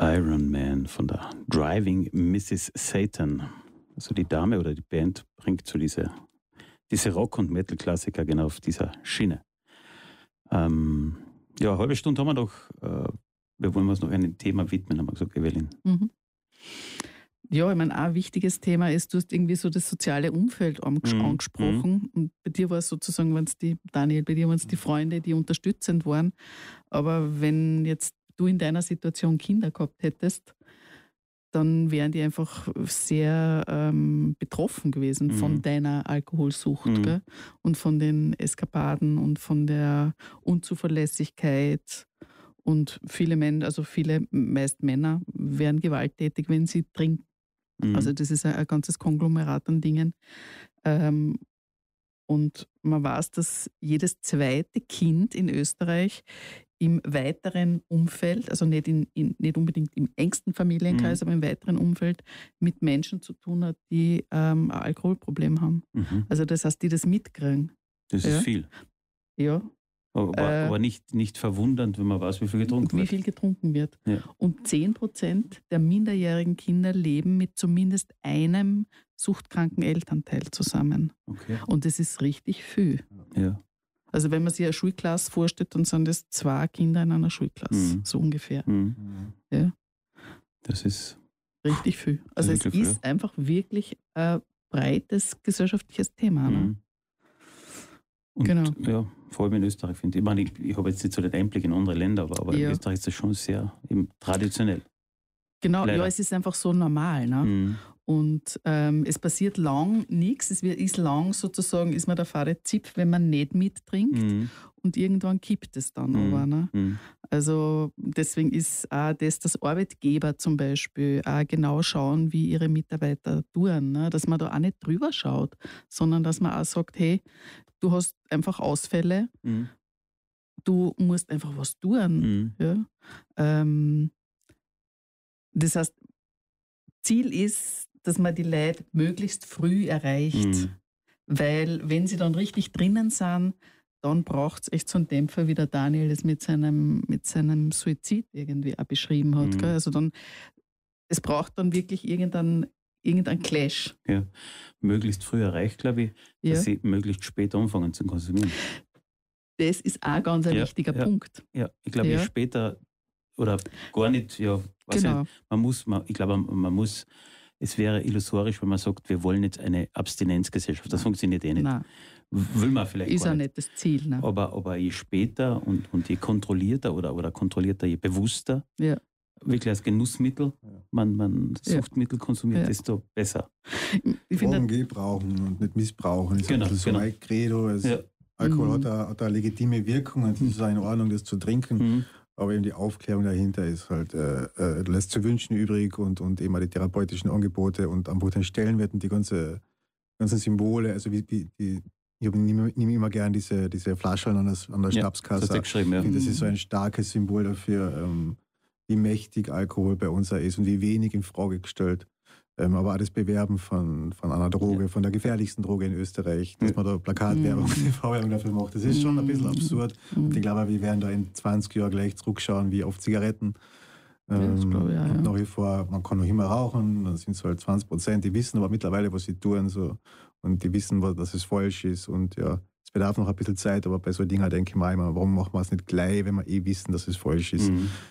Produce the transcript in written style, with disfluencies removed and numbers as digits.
Iron Man von der Driving Mrs. Satan. Also die Dame oder die Band bringt so diese Rock- und Metal-Klassiker genau auf dieser Schiene. Eine halbe Stunde haben wir noch. Wir wollen uns noch einem Thema widmen, haben wir gesagt, Evelyn. Mhm. Ja, ich meine, ein wichtiges Thema ist, du hast irgendwie so das soziale Umfeld angesprochen. Und bei dir war es sozusagen, Daniel, bei dir waren es die Freunde, die unterstützend waren. Aber wenn jetzt du in deiner Situation Kinder gehabt hättest, dann wären die einfach sehr betroffen gewesen von deiner Alkoholsucht, gell? Und von den Eskapaden und von der Unzuverlässigkeit. Und meist Männer wären gewalttätig, wenn sie trinken. Also das ist ein ganzes Konglomerat an Dingen. Und man weiß, dass jedes zweite Kind in Österreich im weiteren Umfeld, also nicht unbedingt im engsten Familienkreis, aber im weiteren Umfeld mit Menschen zu tun hat, die ein Alkoholproblem haben. Also das heißt, die das mitkriegen. Das ist viel. Ja. Aber nicht verwundernd, wenn man weiß, wie viel getrunken wird. Ja. Und 10% der minderjährigen Kinder leben mit zumindest einem suchtkranken Elternteil zusammen. Okay. Und das ist richtig viel. Ja. Also wenn man sich eine Schulklasse vorstellt, dann sind das 2 Kinder in einer Schulklasse, so ungefähr. Ja. Das ist richtig viel. Also es ist einfach wirklich ein breites gesellschaftliches Thema. Ne? Und genau. Ja, vor allem in Österreich, finde ich. Ich habe jetzt nicht so den Einblick in andere Länder, aber in Österreich ist das schon sehr traditionell. Genau, leider. Ja, es ist einfach so normal. Ne? Und es passiert lang nichts. Es ist lang sozusagen, ist man der fahre Zipf, wenn man nicht mittrinkt. Und irgendwann kippt es dann aber. Ne? Also deswegen ist auch das, dass Arbeitgeber zum Beispiel auch genau schauen, wie ihre Mitarbeiter tun. Ne? Dass man da auch nicht drüber schaut, sondern dass man auch sagt, hey, du hast einfach Ausfälle, du musst einfach was tun. Ja? Das heißt, Ziel ist, dass man die Leute möglichst früh erreicht. Weil wenn sie dann richtig drinnen sind, dann braucht es echt so einen Dämpfer, wie der Daniel das mit seinem Suizid irgendwie auch beschrieben hat. Gell? Also dann, es braucht dann wirklich irgendein Clash. Ja, möglichst früh erreicht, glaube ich, dass sie möglichst spät anfangen zu konsumieren. Das ist auch ganz ein wichtiger Punkt. Ja, ich glaube, je später oder gar nicht, genau. Man muss, es wäre illusorisch, wenn man sagt, wir wollen jetzt eine Abstinenzgesellschaft. Das funktioniert eh nicht. Nein. Will man vielleicht ist gar auch nicht das Ziel. Ne? Aber je später und je kontrollierter oder kontrollierter, je bewusster, wirklich als Genussmittel man Suchtmittel konsumiert, desto besser. Gebrauchen und nicht missbrauchen ist ein bisschen so ein Credo. Alkohol hat eine legitime Wirkung und es ist in Ordnung, das zu trinken. Aber eben die Aufklärung dahinter ist halt, lässt zu wünschen übrig und eben auch die therapeutischen Angebote und einfach den Stellenwert und die ganzen Symbole, also ich nehme immer gern diese Flaschen an der Schnapskasse. Das hast du geschrieben, Ich finde, das ist so ein starkes Symbol dafür, wie mächtig Alkohol bei uns ist und wie wenig in Frage gestellt. Aber auch das Bewerben von einer Droge, von der gefährlichsten Droge in Österreich, dass man da Plakatwerbung, TV-Werbung dafür macht, das ist schon ein bisschen absurd. Und ich glaube, wir werden da in 20 Jahren gleich zurückschauen wie auf Zigaretten. Das glaube ich auch, und nach wie vor, man kann noch immer rauchen, dann sind es halt 20%, die wissen aber mittlerweile, was sie tun, so, und die wissen, dass es falsch ist. Und es bedarf noch ein bisschen Zeit, aber bei so Dingen denke ich mir immer, warum machen wir es nicht gleich, wenn wir wissen, dass es falsch ist.